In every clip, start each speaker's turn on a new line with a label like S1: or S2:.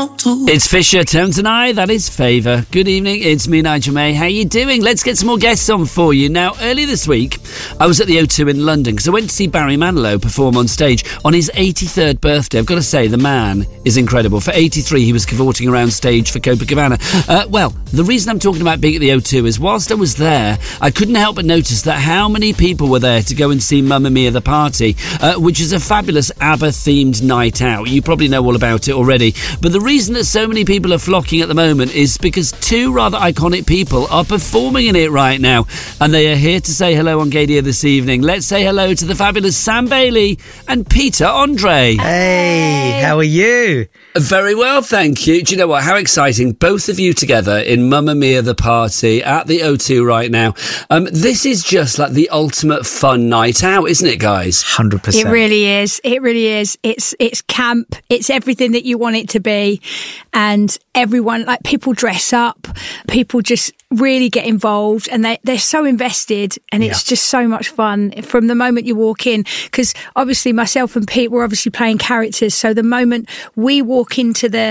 S1: It's Fisher, Tones and I, that is Favour. Good evening, it's me, Nigel May. How you doing? Let's get some more guests on for you. Now, earlier this week, I was at the O2 in London because I went to see Barry Manilow perform on stage on his 83rd birthday. I've got to say, the man is incredible. For 83, he was cavorting around stage for Copacabana. Well, the reason I'm talking about being at the O2 is whilst I was there, I couldn't help but notice that how many people were there to go and see Mamma Mia the Party, which is a fabulous ABBA-themed night out. You probably know all about it already. But the reason that so many people are flocking at the moment is because two rather iconic people are performing in it right now, and they are here to say hello on Gadia this evening. Let's say hello to the fabulous Sam Bailey and Peter Andre.
S2: Hey, how are you?
S1: Very well, thank you. Do you know what? How exciting. Both of you together in Mamma Mia the Party at the O2 right now. This is just like the ultimate fun night out, isn't it, guys?
S2: 100%.
S3: It really is. It really is. It's camp. It's everything that you want it to be. And everyone, like, people dress up. People just really get involved, and they're so invested, and it's just so much fun from the moment you walk in. Because obviously myself and Pete were obviously playing characters, so the moment we walk into the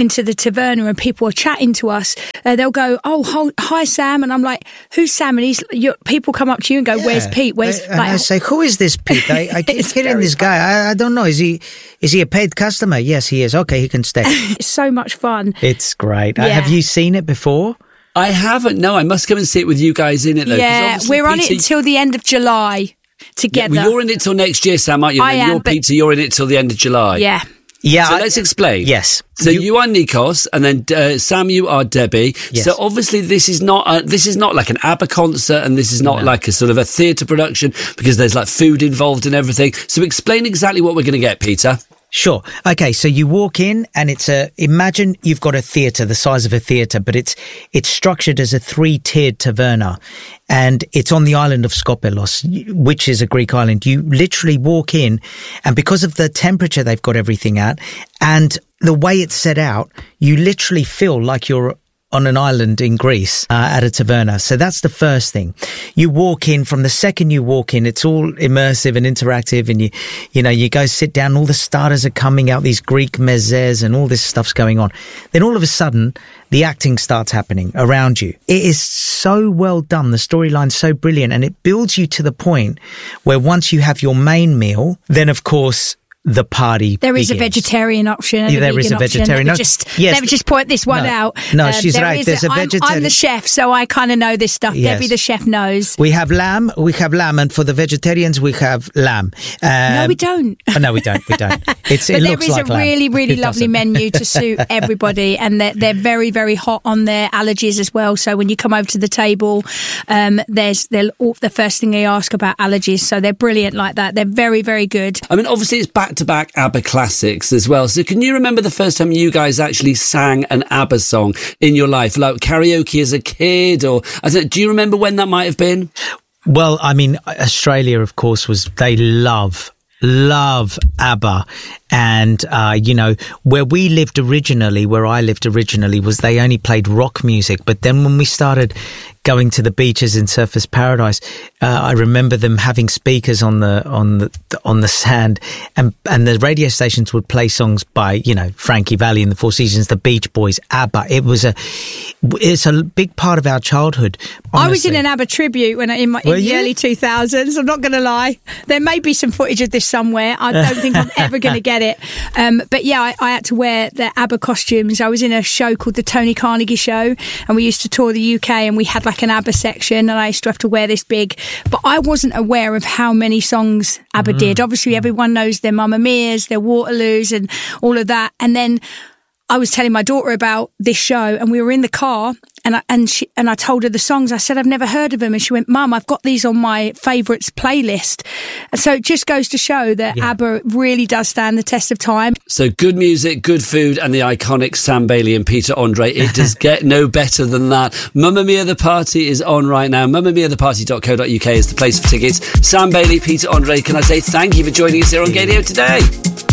S3: taverna and people are chatting to us, they'll go, "Oh, hi Sam," and I'm like, "Who's Sam?" And people come up to you and go, "Where's Pete? Where's?"
S2: And I say, "Who is this Pete? I keep hitting this guy. I don't know. Is he a paid customer?" "Yes, he is." "Okay, he can stay."
S3: It's so much fun.
S2: It's great.
S3: Yeah.
S2: Have you seen it before?
S1: I haven't. No, I must come and sit with you guys in it, though.
S3: Yeah, we're on it until the end of July together.
S1: Yeah, well, you're in it till next year, Sam, aren't you?
S3: I am,
S1: Peter, you're in it till the end of July.
S3: Yeah.
S2: Yeah.
S1: So let's explain.
S2: Yes.
S1: So you are Nikos, and then Sam, you are Debbie.
S2: Yes.
S1: So obviously this is not like an ABBA concert, and this is not like a sort of a theatre production, because there's like food involved and everything. So explain exactly what we're going to get, Peter.
S2: Sure. Okay, so you walk in and imagine you've got a theatre the size of a theatre, but it's structured as a 3-tiered taverna, and it's on the island of Skopelos, which is a Greek island. You literally walk in, and because of the temperature they've got everything at and the way it's set out, you literally feel like you're on an island in Greece at a taverna. So that's the first thing. You walk in, from the second you walk in, it's all immersive and interactive, and you go sit down, all the starters are coming out, these Greek mezes and all this stuff's going on. Then all of a sudden, the acting starts happening around you. It is so well done. The storyline's so brilliant, and it builds you to the point where once you have your main meal, then of course the party
S3: There is
S2: begins.
S3: a vegetarian option. And
S2: there is a vegetarian option.
S3: Let me just point this one out.
S2: No, she's right. There's a vegetarian.
S3: I'm the chef, so I kind of know this stuff.
S2: Yes.
S3: Debbie, the chef, knows.
S2: We have lamb, and for the vegetarians, we have lamb.
S3: No, we don't.
S2: Oh, no, we don't. It looks
S3: there is
S2: like
S3: a really,
S2: lamb.
S3: really
S2: It
S3: lovely
S2: doesn't.
S3: menu to suit everybody, and they're very, very hot on their allergies as well. So when you come over to the table, the first thing they ask about allergies. So they're brilliant like that. They're very, very good.
S1: I mean, obviously it's back-to-back ABBA classics as well. So can you remember the first time you guys actually sang an ABBA song in your life, like karaoke as a kid, or do you remember when that might have been?
S2: Well, I mean, Australia, of course, they love ABBA. And, where I lived originally was they only played rock music. But then when we started going to the beaches in Surfers Paradise, I remember them having speakers on the sand, and the radio stations would play songs by, Frankie Valli and the Four Seasons, the Beach Boys, ABBA. It's a big part of our childhood. Honestly.
S3: I was in an ABBA tribute in the early 2000s. I'm not going to lie. There may be some footage of this somewhere. I don't think I'm ever going to get it. But yeah, I had to wear the ABBA costumes. I was in a show called the Tony Carnegie Show, and we used to tour the UK, and we had like an ABBA section, and I used to have to wear this big. But I wasn't aware of how many songs ABBA did. Obviously, everyone knows their Mamma Mia's, their Waterloos, and all of that. And then I was telling my daughter about this show, and we were in the car, and I told her the songs. I said, I've never heard of them. And she went, Mum, I've got these on my favourites playlist. And so it just goes to show that ABBA really does stand the test of time.
S1: So good music, good food, and the iconic Sam Bailey and Peter Andre. It does get no better than that. Mamma Mia the Party is on right now. MammaMiaTheParty.co.uk is the place for tickets. Sam Bailey, Peter Andre, can I say thank you for joining us here on Gadio today?